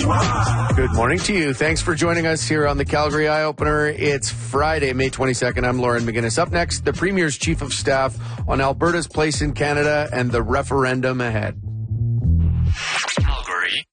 Good morning to you. Thanks for joining us here on the Calgary Eye Opener. It's Friday, May 22nd. I'm Lauren McGinnis. Up next, the Premier's Chief of Staff on Alberta's place in Canada and the referendum ahead. Calgary.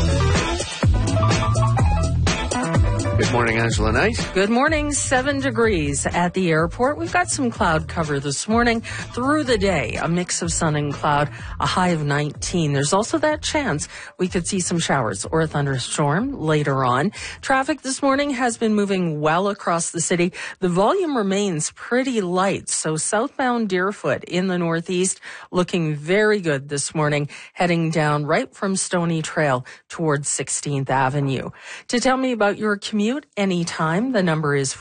Good morning, Angela Knight. Good morning. 7 degrees at the airport. We've got some cloud cover this morning. Through the day, a mix of sun and cloud, a high of 19. There's also that chance we could see some showers or a thunderstorm later on. Traffic this morning has been moving well across the city. The volume remains pretty light, so southbound Deerfoot in the northeast looking very good this morning, heading down right from Stony Trail towards 16th Avenue. To tell me about your commute anytime, the number is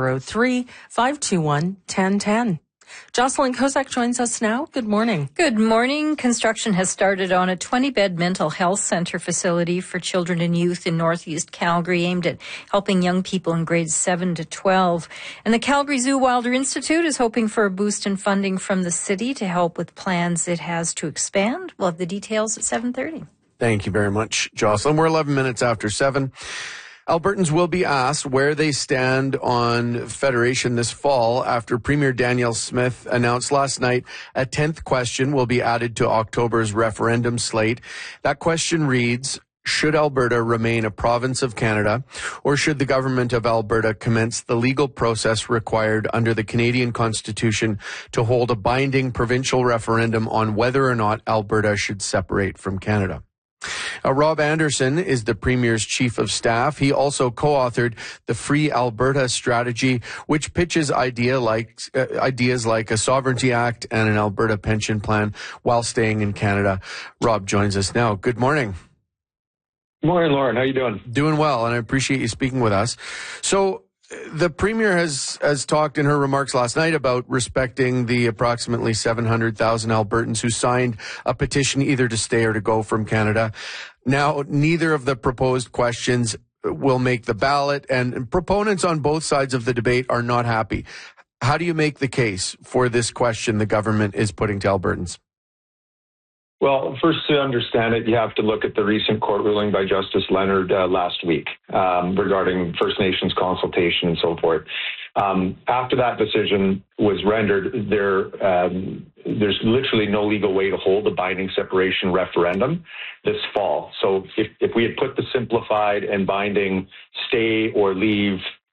403-521-1010. Jocelyn Kozak joins us now. Good morning. Good morning. Construction has started on a 20-bed mental health center facility for children and youth in Northeast Calgary, aimed at helping young people in grades 7 to 12. And the Calgary Zoo Wilder Institute is hoping for a boost in funding from the city to help with plans it has to expand. We'll have the details at 7:30. Thank you very much, Jocelyn. We're 11 minutes after 7. Albertans will be asked where they stand on federation this fall after Premier Danielle Smith announced last night a 10th question will be added to October's referendum slate. That question reads, should Alberta remain a province of Canada, or should the government of Alberta commence the legal process required under the Canadian Constitution to hold a binding provincial referendum on whether or not Alberta should separate from Canada? Rob Anderson is the Premier's Chief of Staff. He also co-authored the Free Alberta Strategy, which pitches ideas like a Sovereignty Act and an Alberta pension plan while staying in Canada. Rob joins us now. Good morning. Good morning, Lauren. How are you doing? Doing well, and I appreciate you speaking with us. So, the Premier has talked in her remarks last night about respecting the approximately 700,000 Albertans who signed a petition either to stay or to go from Canada. Now, neither of the proposed questions will make the ballot, and proponents on both sides of the debate are not happy. How do you make the case for this question the government is putting to Albertans? Well, first, to understand it, you have to look at the recent court ruling by Justice Leonard last week regarding First Nations consultation and so forth. After that decision was rendered, there's literally no legal way to hold a binding separation referendum this fall. So if we had put the simplified and binding stay or leave